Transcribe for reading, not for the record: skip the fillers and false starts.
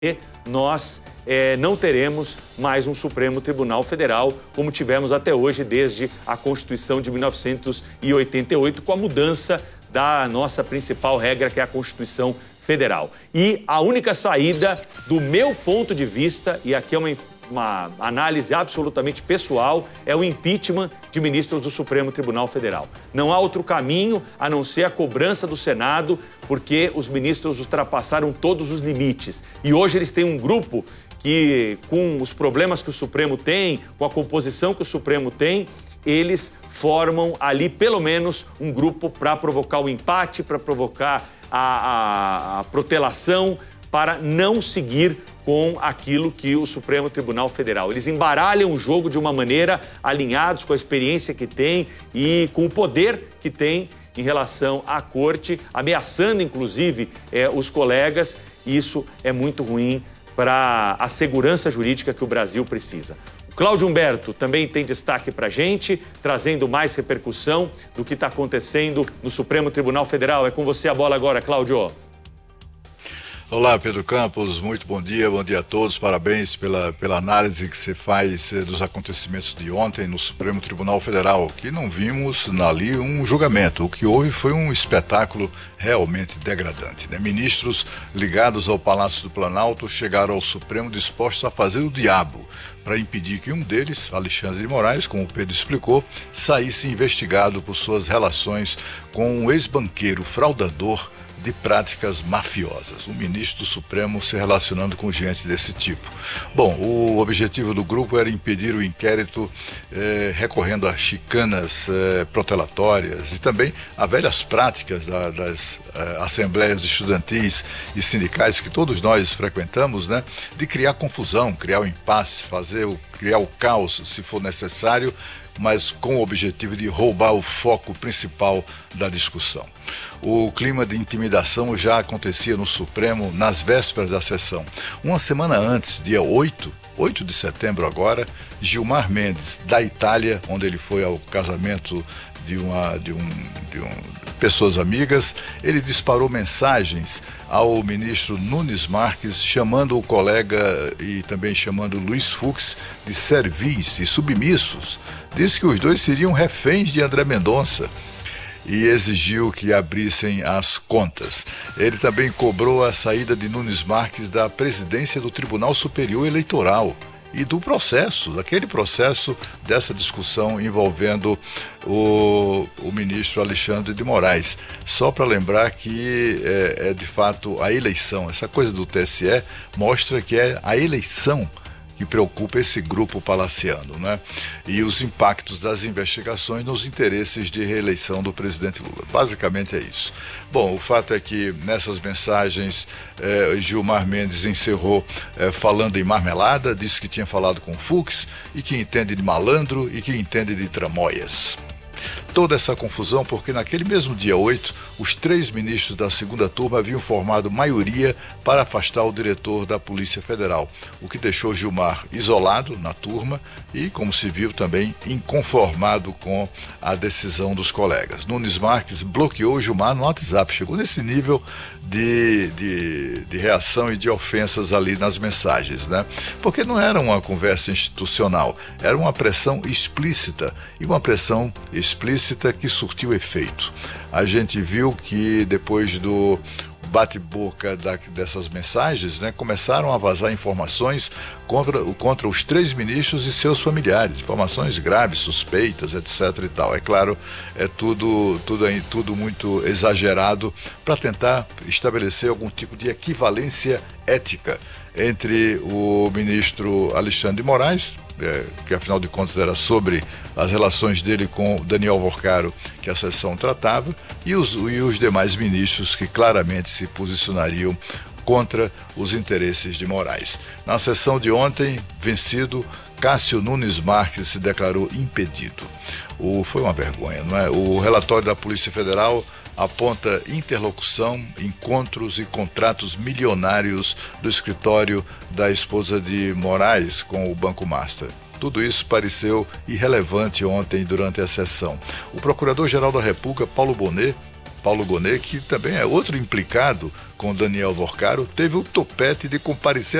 nós não teremos mais um Supremo Tribunal Federal como tivemos até hoje, desde a Constituição de 1988, com a mudança da nossa principal regra, que é a Constituição Federal. E a única saída, do meu ponto de vista, e aqui é uma análise absolutamente pessoal, é o impeachment de ministros do Supremo Tribunal Federal. Não há outro caminho a não ser a cobrança do Senado, porque os ministros ultrapassaram todos os limites. E hoje eles têm um grupo que, com os problemas que o Supremo tem, com a composição que o Supremo tem, eles formam ali pelo menos um grupo para provocar o empate, para provocar a protelação, para não seguir com aquilo que o Supremo Tribunal Federal. Eles embaralham o jogo de uma maneira, alinhados com a experiência que tem e com o poder que tem em relação à corte, ameaçando inclusive os colegas. Isso é muito ruim para a segurança jurídica que o Brasil precisa. O Cláudio Humberto também tem destaque para a gente, trazendo mais repercussão do que está acontecendo no Supremo Tribunal Federal. É com você a bola agora, Cláudio. Olá, Pedro Campos, muito bom dia a todos, parabéns pela análise que você faz dos acontecimentos de ontem no Supremo Tribunal Federal, que não vimos ali um julgamento, o que houve foi um espetáculo realmente degradante, né? Ministros ligados ao Palácio do Planalto chegaram ao Supremo dispostos a fazer o diabo, para impedir que um deles, Alexandre de Moraes, como o Pedro explicou, saísse investigado por suas relações com um ex-banqueiro fraudador de práticas mafiosas. Um ministro do Supremo se relacionando com gente desse tipo. Bom, o objetivo do grupo era impedir o inquérito recorrendo a chicanas protelatórias e também a velhas práticas das assembleias estudantis e sindicais que todos nós frequentamos, né, de criar confusão, criar o impasse, criar o caos se for necessário, mas com o objetivo de roubar o foco principal da discussão. O clima de intimidação já acontecia no Supremo nas vésperas da sessão. Uma semana antes, dia 8 de setembro agora, Gilmar Mendes, da Itália, onde ele foi ao casamento de pessoas amigas, ele disparou mensagens ao ministro Nunes Marques, chamando o colega e também chamando Luiz Fux de servis e submissos. Disse que os dois seriam reféns de André Mendonça e exigiu que abrissem as contas. Ele também cobrou a saída de Nunes Marques da presidência do Tribunal Superior Eleitoral e do processo, daquele processo dessa discussão envolvendo o ministro Alexandre de Moraes. Só para lembrar que de fato a eleição, essa coisa do TSE mostra que é a eleição que preocupa esse grupo palaciano, né? E os impactos das investigações nos interesses de reeleição do presidente Lula. Basicamente é isso. Bom, o fato é que nessas mensagens Gilmar Mendes encerrou falando em marmelada, disse que tinha falado com Fux e que entende de malandro e que entende de tramóias. Toda essa confusão porque naquele mesmo dia 8, os 3 ministros da segunda turma haviam formado maioria para afastar o diretor da Polícia Federal, o que deixou Gilmar isolado na turma e, como se viu, também inconformado com a decisão dos colegas. Nunes Marques bloqueou Gilmar no WhatsApp, chegou nesse nível de reação e de ofensas ali nas mensagens, né? Porque não era uma conversa institucional, era uma pressão explícita e uma pressão explícita que surtiu efeito. A gente viu que depois do bate-boca dessas mensagens, né, começaram a vazar informações contra os 3 ministros e seus familiares, informações graves, suspeitas, etc. e tal. É claro, é tudo muito exagerado para tentar estabelecer algum tipo de equivalência ética entre o ministro Alexandre de Moraes, que afinal de contas era sobre as relações dele com Daniel Vorcaro, que a sessão tratava, e os demais ministros que claramente se posicionariam contra os interesses de Moraes. Na sessão de ontem, vencido, Cássio Nunes Marques se declarou impedido. Foi uma vergonha, não é? O relatório da Polícia Federal aponta interlocução, encontros e contratos milionários do escritório da esposa de Moraes com o Banco Master. Tudo isso pareceu irrelevante ontem durante a sessão. O Procurador-Geral da República, Paulo Bonet, Paulo Gonet, que também é outro implicado com Daniel Vorcaro, teve o topete de comparecer